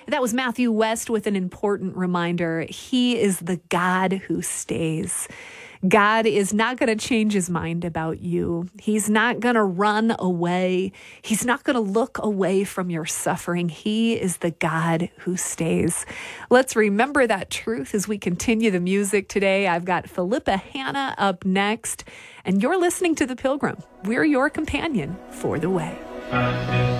That was Matthew West with an important reminder. He is the God who stays. God is not going to change his mind about you. He's not going to run away. He's not going to look away from your suffering. He is the God who stays. Let's remember that truth as we continue the music today. I've got Philippa Hanna up next, and you're listening to The Pilgrim. We're your companion for the way.